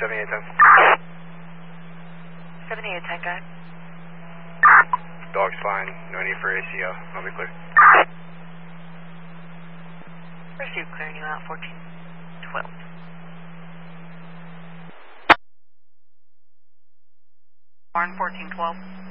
7810. 7810, guy. Dog's fine. No need for ACO. I'll be clear. Received, clearing you out, 1412. Barn 1412.